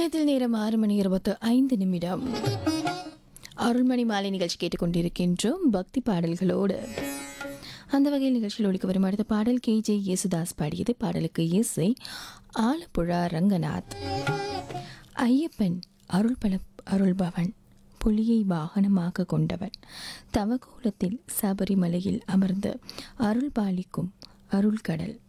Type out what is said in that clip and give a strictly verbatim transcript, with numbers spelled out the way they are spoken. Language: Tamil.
நிலையத்தில் நேரம் ஆறு மணி இருபத்து ஐந்து நிமிடம். அருள்மணி மாலை நிகழ்ச்சி கேட்டுக்கொண்டிருக்கின்றோம் பக்தி பாடல்களோடு. அந்த வகையில் நிகழ்ச்சியில் ஒழிக்க வரும் அடுத்த பாடல் கே ஜே யேசுதாஸ் பாடியது. பாடலுக்கு இசை ஆலப்புழா ரங்கநாத். ஐயப்பன் அருள்பல அருள்பவன், புலியை வாகனமாக கொண்டவன், தவகோலத்தில் சபரிமலையில் அமர்ந்து அருள் பாலிக்கும் அருள்கடல்.